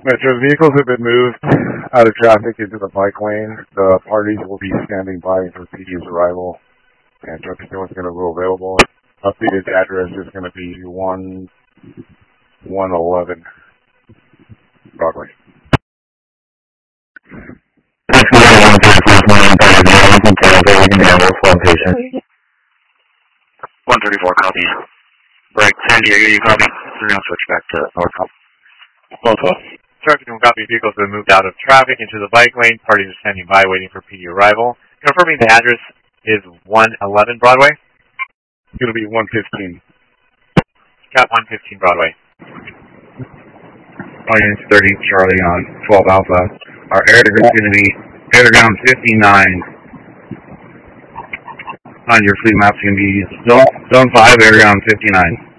Metro vehicles have been moved out of traffic into the bike lane. The parties will be standing by for PD's arrival, and truck is going to go available. Updated address is going to be 1111 Broadway. 134, copy. Break, San Diego, you copy? We're going to switch back to North Hub. Traffic and copy. Vehicles have been moved out of traffic into the bike lane. Parties are standing by waiting for PD arrival. Confirming the address is 111 Broadway. It's going to be 115. Got 115 Broadway. Audience 30, Charlie on 12 Alpha. Our air is going to be airground 59. On your fleet maps, going to be zone 5, airground 59.